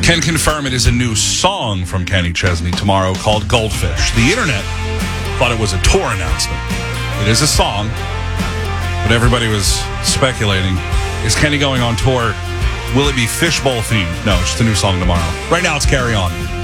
Can confirm it is a new song from Kenny Chesney tomorrow called Goldfish. The internet thought it was a tour announcement. It is a song, but everybody was speculating, is Kenny going on tour? Will it be fishbowl themed? No, it's just a new song tomorrow. Right now it's Carry On.